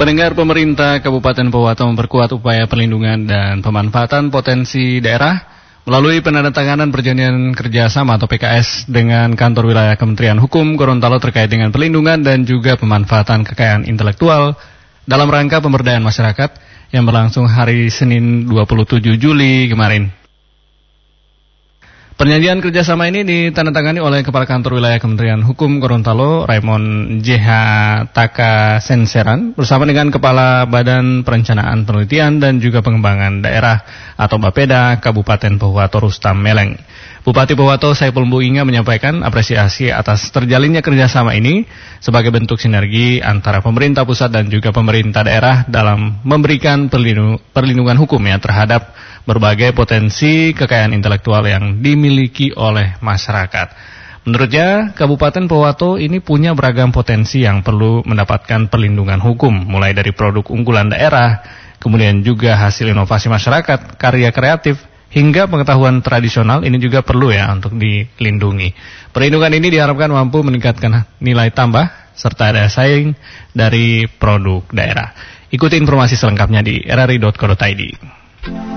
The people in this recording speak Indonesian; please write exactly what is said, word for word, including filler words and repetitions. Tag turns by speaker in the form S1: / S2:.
S1: Pendengar, pemerintah Kabupaten Pohuwato memperkuat upaya perlindungan dan pemanfaatan potensi daerah melalui penandatanganan perjanjian kerjasama atau P K S dengan kantor wilayah Kementerian Hukum Gorontalo terkait dengan perlindungan dan juga pemanfaatan kekayaan intelektual dalam rangka pemberdayaan masyarakat yang berlangsung hari Senin dua puluh tujuh Juli kemarin. Perjanjian kerjasama ini ditandatangani oleh Kepala Kantor Wilayah Kementerian Hukum Gorontalo, Raymond J H Takasenseran, bersama dengan Kepala Badan Perencanaan Penelitian dan juga Pengembangan Daerah atau Bapeda Kabupaten Pohuwato Rustam Meleng. Bupati Pohuwato Saiful Mbuinga menyampaikan apresiasi atas terjalinnya kerjasama ini sebagai bentuk sinergi antara pemerintah pusat dan juga pemerintah daerah dalam memberikan perlindungan hukum ya terhadap berbagai potensi kekayaan intelektual yang dimiliki oleh masyarakat. Menurutnya, Kabupaten Pohuwato ini punya beragam potensi yang perlu mendapatkan perlindungan hukum, mulai dari produk unggulan daerah, kemudian juga hasil inovasi masyarakat, karya kreatif, hingga pengetahuan tradisional ini juga perlu ya untuk dilindungi. Perlindungan ini diharapkan mampu meningkatkan nilai tambah serta daya saing dari produk daerah. Ikuti informasi selengkapnya di r r i dot co dot i d.